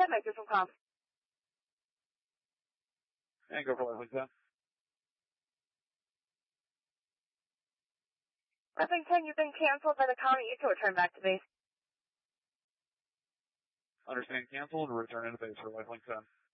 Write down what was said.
10, make this one calm. And go for Lifelink 10. Lifelink 10, you've been canceled by the County to return back to base. Understand, canceled, return into base for Lifelink 10.